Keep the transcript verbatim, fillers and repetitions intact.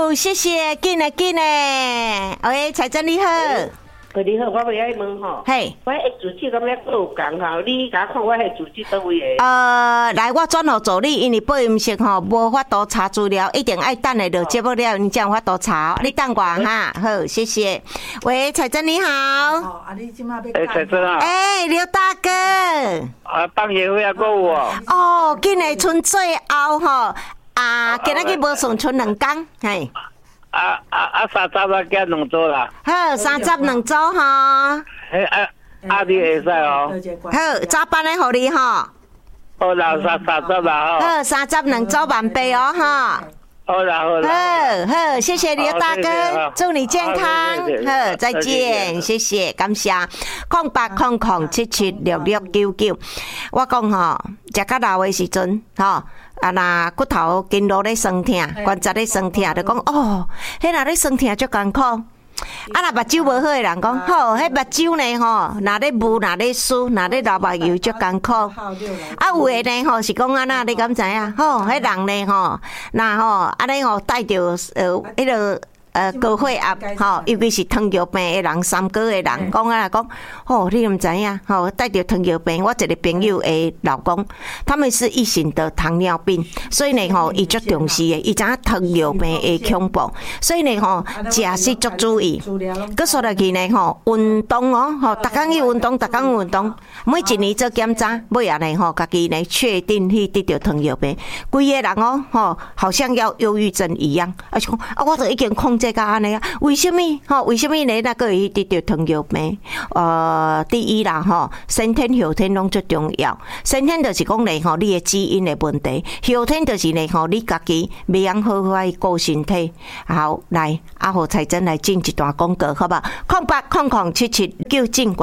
好，谢谢，紧来紧来。喂，财政你好。 喂，你好，我要爱问吼， 嘿， 我迄主机敢若有讲吼，你甲我看我迄主机倒位诶？ 呃，来，我转互助理，因为保险室吼无法度查资料，一定爱等下就节目了，你才有法度查。你等我哈，好，谢谢。喂，财政你好。 哦，啊，你即马要？ 哎，财政啊。 哎，刘大哥。 啊，放学会啊，够有哦。 哦，今日剩最后吼，啊，今仔日无剩剩两工，嘿。 啊啊啊！三十啊，加两组啦。 好，三十两组吼。 嘿啊啊，你会使哦。 好，早班的互你吼。 好啦，三三十啦吼。 好，三十两组万倍哦哈。 好啦好啦。 好好，谢谢刘大哥，祝你健康。好，再见，谢谢，感谢。空八空空七七六六九九，我讲吼，食到老的时阵吼。啊，若骨头筋络咧酸痛，关节咧酸痛，就讲哦，迄若咧酸痛足艰苦。啊，若目睭无好诶人讲，吼，迄目睭呢吼，若咧雾，若咧湿，若咧流目油足艰苦。啊，有诶呢吼是讲安那，你敢知影？吼，迄人呢吼，若吼安尼吼带着呃迄个。呃，高血压吼，尤其是糖尿病的人、三高的人，讲啊讲，哦，你毋知影吼，带着糖尿病，我一个朋友的老公，他们是一型的糖尿病，所以呢吼，伊足重视的，伊知影糖尿病的恐怖，所以呢吼，食是足注意。佮说落去呢吼，运动哦，吼，逐工去运动，逐工运动，每一年做检查，尾啊呢吼，家己呢确定去得着糖尿病，规个人哦，吼，好像要忧郁症一样，而且讲啊，我都已经控制。这个安尼啊？为什么？吼，为什么呢？那个会得到糖尿病？呃，第一啦，吼，先天后天拢最重要。先天就是讲咧，吼，你的基因的问题；后天就是咧，吼，你家己袂晓好好去顾身体。好，来，阿豪财政来进一段广告，好不好？空八空空七七九进。